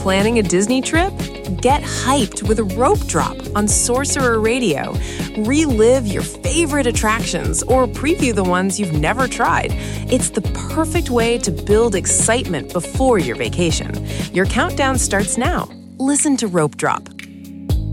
planning a Disney trip? Get hyped with Rope Drop on Sorcerer Radio. Relive your favorite attractions or preview the ones you've never tried. It's the perfect way to build excitement before your vacation. Your countdown starts now. Listen to Rope Drop